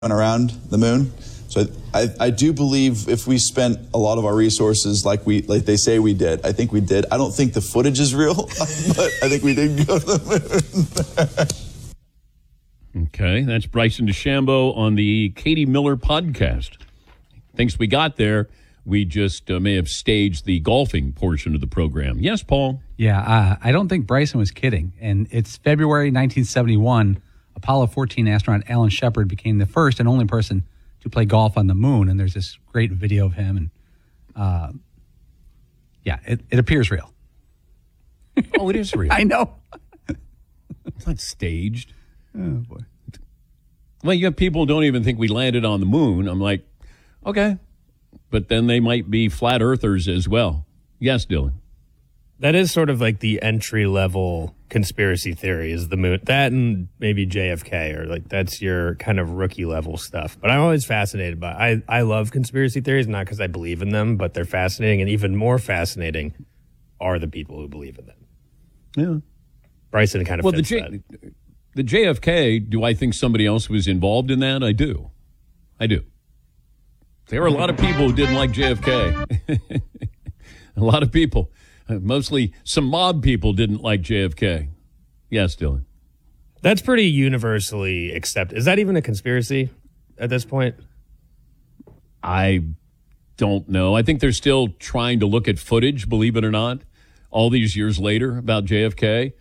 around the moon. So I do believe if we spent a lot of our resources like they say we did, I think we did. I don't think the footage is real, but I think we did go to the moon. Okay, that's Bryson DeChambeau on the Katie Miller podcast. Thinks we got there. We just may have staged the golfing portion of the program. Yes, Paul? Yeah, I don't think Bryson was kidding. And it's February 1971. Apollo 14 astronaut Alan Shepard became the first and only person to play golf on the moon. And there's this great video of him. And it appears real. Oh, it is real. I know. It's not staged. Oh, boy. Well, you have people who don't even think we landed on the moon. I'm like, okay. But then they might be flat earthers as well. Yes, Dylan. That is sort of like the entry-level conspiracy theory is the moon. That and maybe JFK, or like that's your kind of rookie-level stuff. But I'm always fascinated by I love conspiracy theories, not because I believe in them, but they're fascinating. And even more fascinating are the people who believe in them. Yeah. Bryson kind of fits that. The JFK, do I think somebody else was involved in that? I do. There were a lot of people who didn't like JFK. A lot of people. Mostly some mob people didn't like JFK. Yes, Dylan. That's pretty universally accepted. Is that even a conspiracy at this point? I don't know. I think they're still trying to look at footage, believe it or not, all these years later about JFK.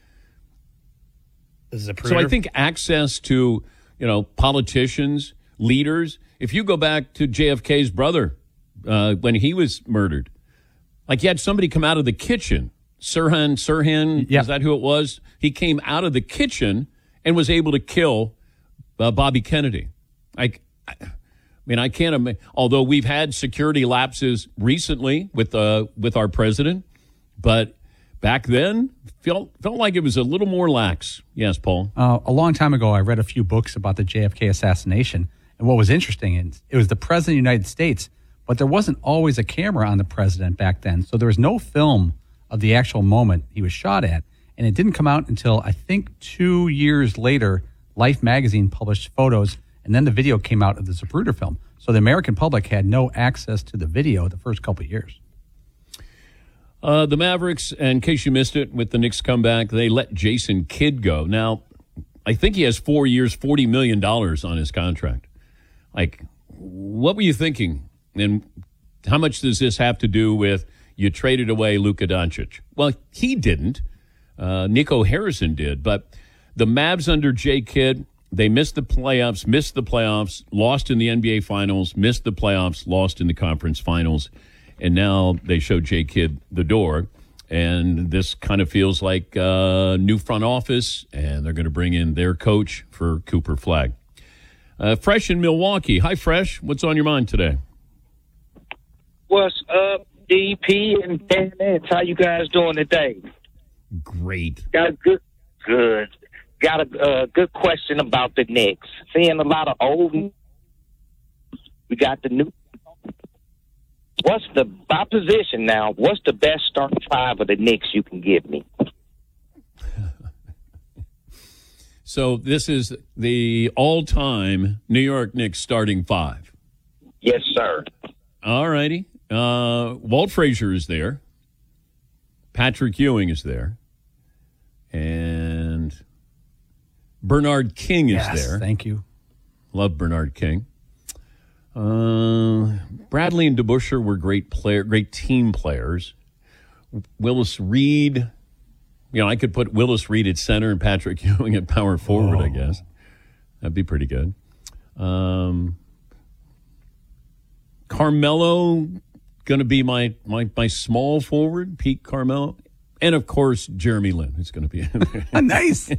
So I think access to, politicians, leaders, if you go back to JFK's brother when he was murdered, like, you had somebody come out of the kitchen. Sirhan, yeah. Is that who it was? He came out of the kitchen and was able to kill Bobby Kennedy. I can't imagine. Although we've had security lapses recently with our president, but back then felt like it was a little more lax. Yes, Paul. A long time ago, I read a few books about the JFK assassination, and what was interesting is it was the president of the United States. But there wasn't always a camera on the president back then. So there was no film of the actual moment he was shot at. And it didn't come out until, I think, 2 years later, Life magazine published photos, and then the video came out of the Zapruder film. So the American public had no access to the video the first couple of years. The Mavericks, and in case you missed it, with the Knicks comeback, they let Jason Kidd go. Now, I think he has 4 years, $40 million on his contract. Like, what were you thinking? And how much does this have to do with you traded away Luka Doncic? Well, he didn't. Nico Harrison did. But the Mavs under Jay Kidd, they missed the playoffs, lost in the NBA Finals, missed the playoffs, lost in the conference finals. And now they show Jay Kidd the door. And this kind of feels like a new front office, and they're going to bring in their coach for Cooper Flagg. Fresh in Milwaukee. Hi, Fresh. What's on your mind today? What's up, DP and Dan Nance? How you guys doing today? Great. Got a good. Got a good question about the Knicks. Seeing a lot of old. We got the new. By position now, what's the best starting five of the Knicks you can give me? So this is the all-time New York Knicks starting five. Yes, sir. All righty. Walt Frazier is there. Patrick Ewing is there. And Bernard King is there. Thank you. Love Bernard King. Bradley and DeBusschere were great team players. Willis Reed, I could put Willis Reed at center and Patrick Ewing at power forward, I guess. That'd be pretty good. Carmelo going to be my small forward, Pete Carmelo. And, of course, Jeremy Lin is going to be in there. Nice.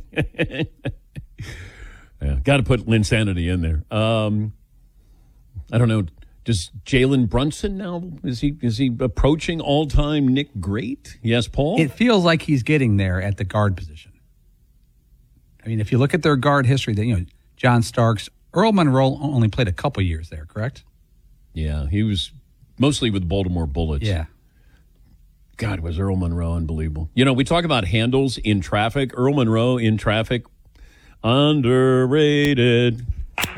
Yeah, got to put Linsanity in there. I don't know. Does Jalen Brunson now, is he approaching all-time Knick great? Yes, Paul? It feels like he's getting there at the guard position. I mean, if you look at their guard history, John Starks, Earl Monroe only played a couple years there, correct? Yeah, he was mostly with Baltimore Bullets. Yeah. God, was Earl Monroe unbelievable. We talk about handles in traffic. Earl Monroe in traffic, underrated.